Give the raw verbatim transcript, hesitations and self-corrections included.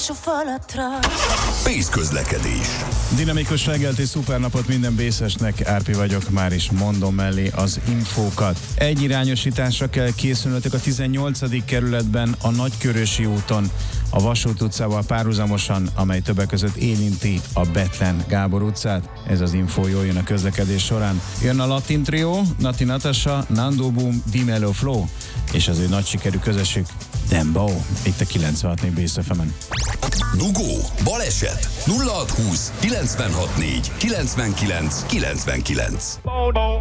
alsó falatra. Bész közlekedés. Dinamikus reggelt és szupernapot minden bészesnek, Árpi vagyok, már is mondom mellé az infókat. Egy irányosításra kell készülnötök a tizennyolcadik kerületben a Nagykörösi úton, a Vasút utcával párhuzamosan, amely többek között érinti a Bethlen Gábor utcát. Ez az info jól jön a közlekedés során. Jön a Latin Trio, Nati Natasha, Nando Boom, Di Mello Flow, és az ő nagy sikerű közösség Dembo, itt a kilencvenhat négy Bész ef emen. Dugó, baleset, nulla hat húsz kilencvenhat négy kilencvenkilenc kilencvenkilenc.